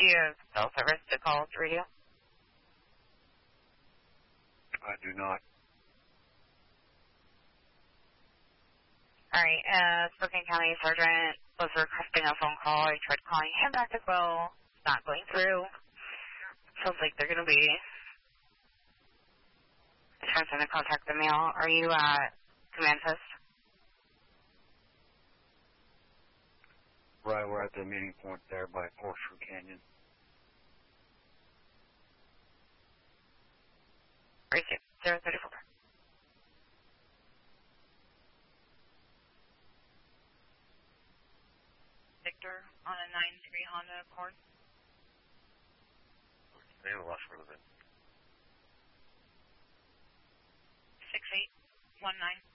Do you have cell service to call the radio? I do not. All right, Spokane County Sergeant was requesting a phone call. I tried calling him back as well. It's not going through. Sounds like they're going to be attempting to contact the mail. Are you at command post? Right, we're at the meeting point there by Horseshoe Canyon. Receive 034. Victor on a 9-3 Honda Accord. They lost for a bit. 6819.